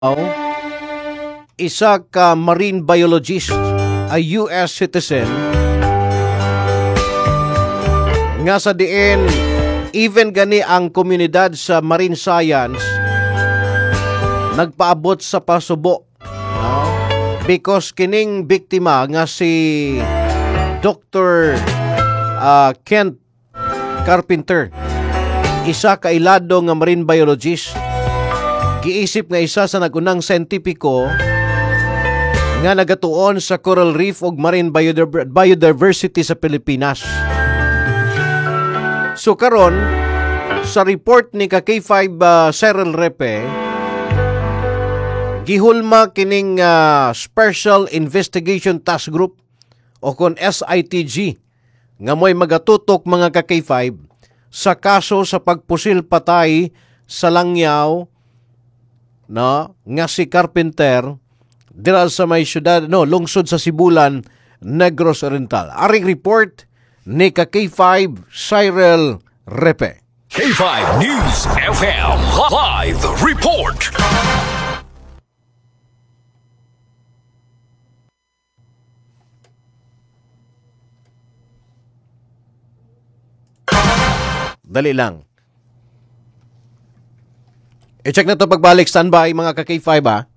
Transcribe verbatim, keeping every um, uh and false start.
isa ka marine biologist, a U S citizen, nga sa diin, even gani ang komunidad sa marine science, nagpaabot sa pasubo. No? Because kining biktima nga si Doctor uh, Kent Carpenter, isa ka ilado nga marine biologist, giisip nga isa sa nagunang scientifico nga nagatuon sa coral reef ug marine biodiversity sa Pilipinas. So karon sa report ni ka K five uh, Cyril Repe, gihulma kining uh, Special Investigation Task Group o kon S I T G nga mo'y magatutok mga ka K five sa kaso sa pagpusil patay sa langyaw no nga si Carpenter dira sa may syudad no lungsod sa Sibulan, Negros Oriental. Aring report ni ka K five Cyril Repe. K five News F M Live Report. Dali lang. I-check na to pagbalik. Standby mga ka K five ha.